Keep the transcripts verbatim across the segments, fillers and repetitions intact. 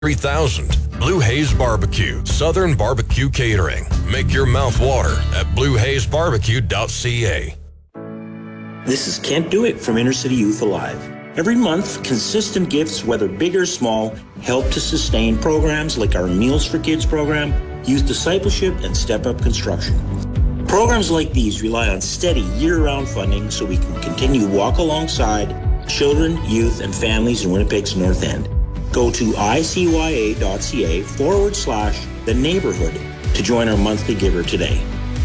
three thousand. Blue Haze Barbecue, Southern Barbecue Catering. Make your mouth water at blue haze barbecue dot c a. This is Can't Do It from Inner City Youth Alive. Every month, consistent gifts, whether big or small, help to sustain programs like our Meals for Kids program, Youth Discipleship, and Step Up Construction. Programs like these rely on steady year-round funding so we can continue to walk alongside children, youth, and families in Winnipeg's North End. Go to icya.ca forward slash the neighborhood to join our monthly giver today.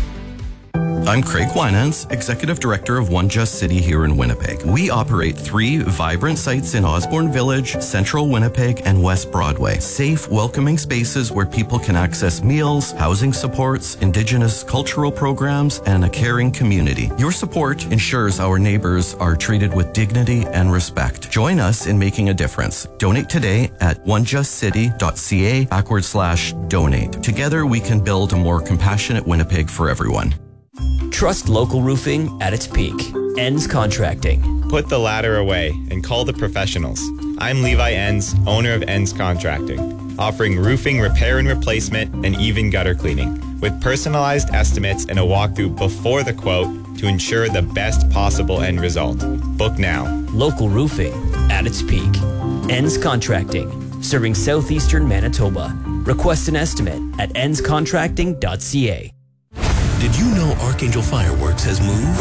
I'm Craig Winans, Executive Director of One Just City here in Winnipeg. We operate three vibrant sites in Osborne Village, Central Winnipeg, and West Broadway. Safe, welcoming spaces where people can access meals, housing supports, Indigenous cultural programs, and a caring community. Your support ensures our neighbors are treated with dignity and respect. Join us in making a difference. Donate today at one just city dot c a backward slash donate. Together we can build a more compassionate Winnipeg for everyone. Trust local roofing at its peak. Enns Contracting. Put the ladder away and call the professionals. I'm Levi Enns, owner of Enns Contracting, offering roofing repair and replacement and even gutter cleaning, with personalized estimates and a walkthrough before the quote to ensure the best possible end result. Book now. Local roofing at its peak. Enns Contracting, serving southeastern Manitoba. Request an estimate at enns contracting dot c a. Did you know Archangel Fireworks has moved?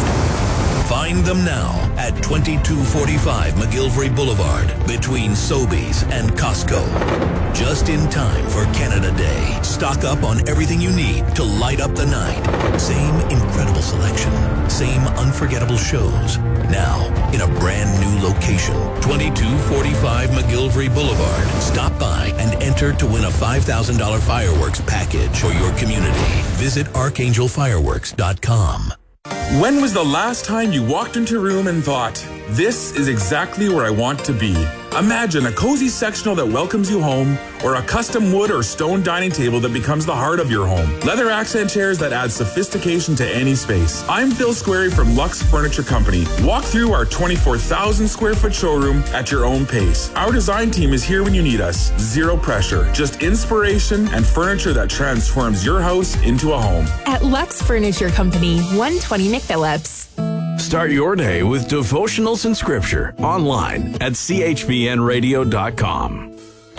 Find them now at twenty-two forty-five McGillivray Boulevard between Sobeys and Costco. Just in time for Canada Day. Stock up on everything you need to light up the night. Same incredible selection. Same unforgettable shows. Now in a brand new location. twenty-two forty-five McGillivray Boulevard. Stop by and enter to win a five thousand dollars fireworks package for your community. Visit archangel fireworks dot com. When was the last time you walked into a room and thought, this is exactly where I want to be? Imagine a cozy sectional that welcomes you home, or a custom wood or stone dining table that becomes the heart of your home. Leather accent chairs that add sophistication to any space. I'm Phil Squarey from Lux Furniture Company. Walk through our twenty-four thousand square foot showroom at your own pace. Our design team is here when you need us. Zero pressure, just inspiration and furniture that transforms your house into a home. At Lux Furniture Company, one twenty McPhillips. Start your day with devotionals and scripture online at c h v n radio dot com.